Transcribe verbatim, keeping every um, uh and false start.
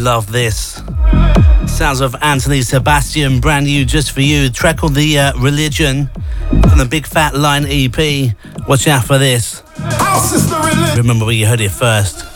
love this. Sounds of Anthony Sebastian, brand new just for you. Track called The uh, Religion from the Big Fat Line E P. Watch out for this. Remember where you heard it first.